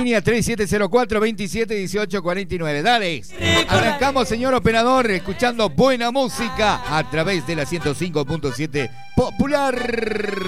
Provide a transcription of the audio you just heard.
línea 3704-271849. Dale. Arrancamos, señor operador, escuchando buena música a través de la 105.7 Popular.